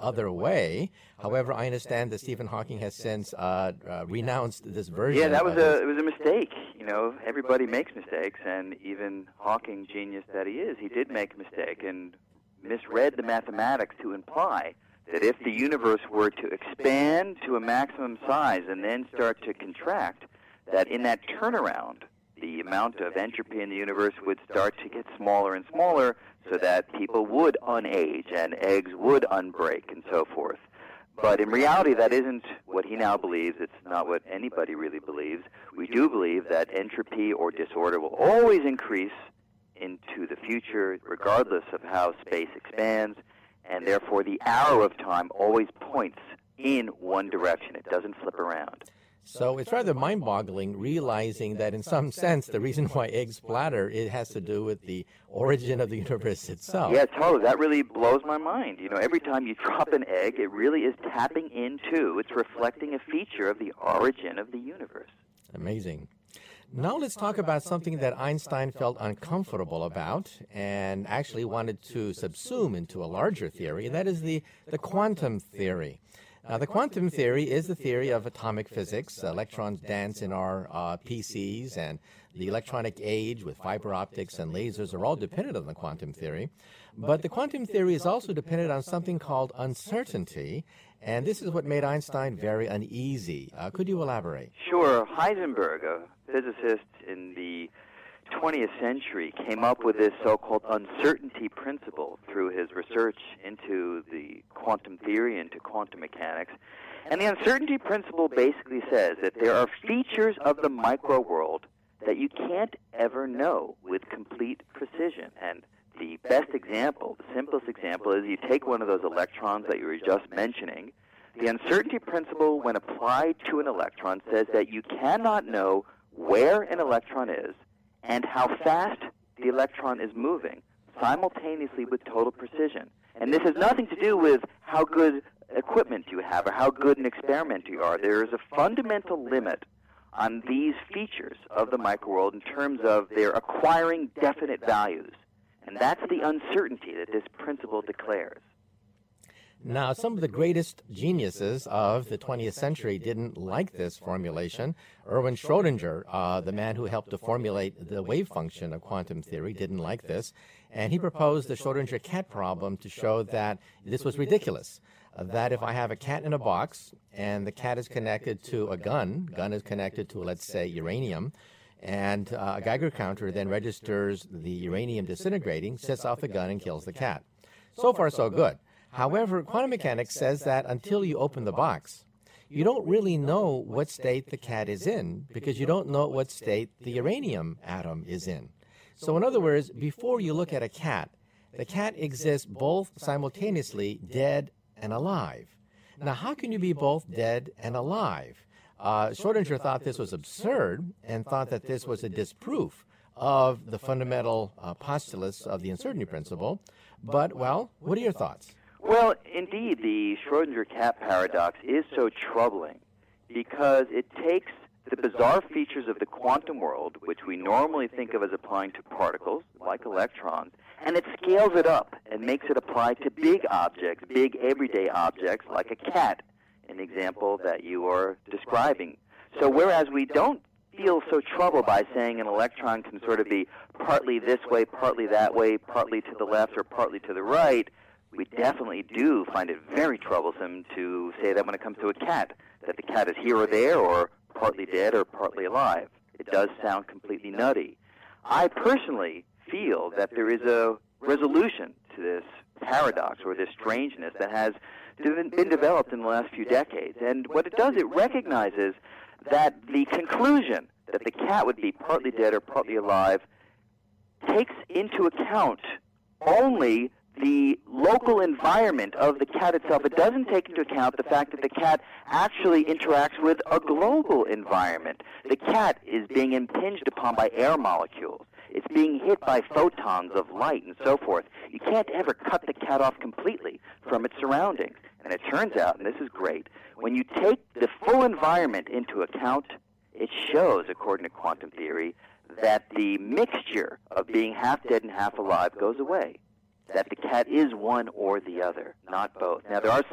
other way. However, I understand that Stephen Hawking has since renounced this version. Yeah, it was a mistake. You know, everybody makes mistakes, and even Hawking, genius that he is, he did make a mistake and misread the mathematics to imply that if the universe were to expand to a maximum size and then start to contract, that in that turnaround, the amount of entropy in the universe would start to get smaller and smaller so that people would unage and eggs would unbreak and so forth. But in reality, that isn't what he now believes. It's not what anybody really believes. We do believe that entropy or disorder will always increase into the future regardless of how space expands, and therefore the arrow of time always points in one direction. It doesn't flip around. So it's rather mind-boggling realizing that in some sense the reason why eggs splatter, it has to do with the origin of the universe itself. Yeah, totally. That really blows my mind. You know, every time you drop an egg, it really is tapping into, it's reflecting a feature of the origin of the universe. Amazing. Now let's talk about something that Einstein felt uncomfortable about and actually wanted to subsume into a larger theory, and that is the quantum theory. Now, the quantum theory is the theory of atomic physics. Electrons dance in our PCs, and the electronic age with fiber optics and lasers are all dependent on the quantum theory. But the quantum theory is also dependent on something called uncertainty, and this is what made Einstein very uneasy. Could you elaborate? Sure. Heisenberg, a physicist in the 20th century, came up with this so-called uncertainty principle through his research into the quantum theory, into quantum mechanics. And the uncertainty principle basically says that there are features of the micro world that you can't ever know with complete precision. And the best example, the simplest example, is you take one of those electrons that you were just mentioning. The uncertainty principle, when applied to an electron, says that you cannot know where an electron is and how fast the electron is moving simultaneously with total precision. And this has nothing to do with how good equipment you have or how good an experimenter you are. There is a fundamental limit on these features of the microworld in terms of their acquiring definite values. And that's the uncertainty that this principle declares. Now, some of the greatest geniuses of the 20th century didn't like this formulation. Erwin Schrödinger, the man who helped to formulate the wave function of quantum theory, didn't like this, and he proposed the Schrödinger cat problem to show that this was ridiculous, that if I have a cat in a box and the cat is connected to a gun is connected to, let's say, uranium, and a Geiger counter then registers the uranium disintegrating, sets off the gun, and kills the cat. So far, so good. However, quantum mechanics says that until you open the box, you don't really know what state the cat is in because you don't know what state the uranium atom is in. So in other words, before you look at a cat, the cat exists both simultaneously dead and alive. Now, how can you be both dead and alive? Schrödinger thought this was absurd and thought that this was a disproof of the fundamental postulates of the uncertainty principle. But, well, what are your thoughts? Well, indeed, the Schrödinger cat paradox is so troubling because it takes the bizarre features of the quantum world, which we normally think of as applying to particles, like electrons, and it scales it up and makes it apply to big objects, big everyday objects, like a cat, an example that you are describing. So whereas we don't feel so troubled by saying an electron can sort of be partly this way, partly that way, partly to the left or partly to the right, we definitely do find it very troublesome to say that when it comes to a cat, that the cat is here or there or partly dead or partly alive. It does sound completely nutty. I personally feel that there is a resolution to this paradox or this strangeness that has been developed in the last few decades. And what it does, it recognizes that the conclusion that the cat would be partly dead or partly alive takes into account only the local environment of the cat itself. It doesn't take into account the fact that the cat actually interacts with a global environment. The cat is being impinged upon by air molecules. It's being hit by photons of light and so forth. You can't ever cut the cat off completely from its surroundings. And it turns out, and this is great, when you take the full environment into account, it shows, according to quantum theory, that the mixture of being half dead and half alive goes away. That the cat is one or the other, not both. Now, there are